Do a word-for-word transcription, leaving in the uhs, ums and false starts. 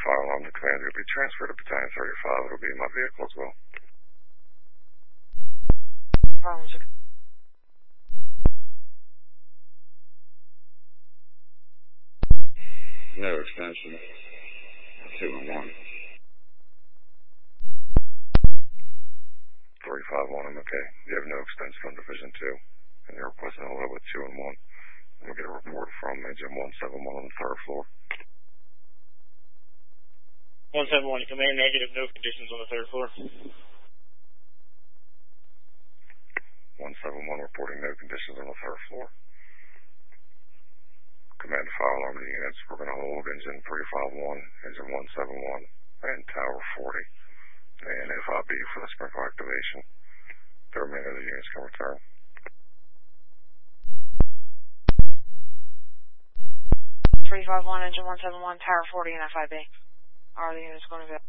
fire alarm to command will be transferred to Battalion thirty-five. It'll be in my vehicle as well. Problems. No extension. Two and one. thirty-five one, I'm okay. You have no extension on Division two, and you're requesting a level with two and one. We'll get a report from Engine one seven one on the third floor. one seven one, command negative, no conditions on the third floor. one seven one reporting no conditions on the third floor. Command fire alarm units, we're going to hold engine three five one, engine one seven one, and tower forty. And F I B for the sprinkler activation. The remainder of the units can return. three five one, engine one seven one, tower forty, and F I B. Are the units going to be